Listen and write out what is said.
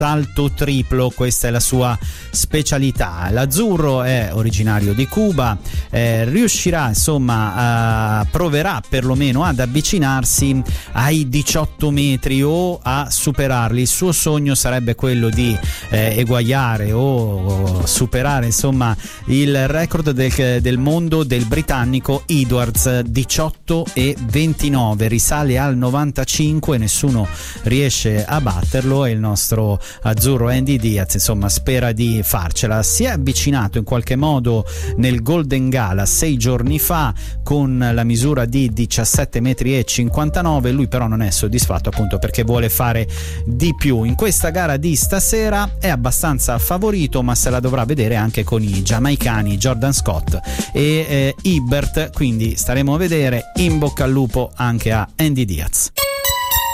salto triplo, questa è la sua specialità. L'azzurro è originario di Cuba, riuscirà insomma proverà perlomeno ad avvicinarsi ai 18 metri o a superarli. Il suo sogno sarebbe quello di eguagliare o superare insomma il record del mondo del britannico Edwards, 18,29, risale al 95, nessuno riesce a batterlo e il nostro azzurro Andy Diaz insomma spera di farcela. Si è avvicinato in qualche modo nel Golden Gala 6 giorni fa con la misura di 17,59 metri, lui però non è soddisfatto appunto perché vuole fare di più. In questa gara di stasera è abbastanza favorito, ma se la dovrà vedere anche con i giamaicani Jordan Scott e Hibbert, quindi staremo a vedere. In bocca al lupo anche a Andy Diaz.